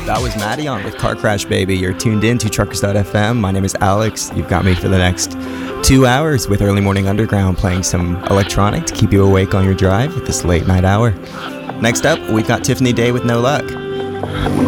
That was Maddie on with Car Crash Baby. You're tuned in to Truckers.fm. My name is Alex. You've got me for the next 2 hours with Early Morning Underground, playing some electronic to keep you awake on your drive at this late night hour. Next up, we've got Tiffany Day with No Luck.